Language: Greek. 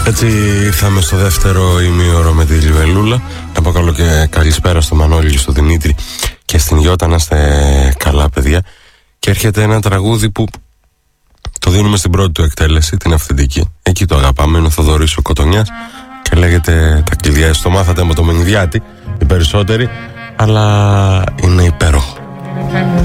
Έτσι ήρθαμε στο δεύτερο ημίωρο με τη Λιβελούλα. Να πω καλό και καλησπέρα στο Μανώλη και στο Δημήτρη και στην Γιώτα. Να είστε καλά, παιδιά. Και έρχεται ένα τραγούδι που το δίνουμε στην πρώτη του εκτέλεση, την αυθεντική. Εκεί το αγαπάμε, είναι ο Θοδωρής ο Κοτονιάς και λέγεται Τα κλειδιά. Το μάθατε με το Μενιδιάτη οι περισσότεροι, αλλά είναι υπέροχο.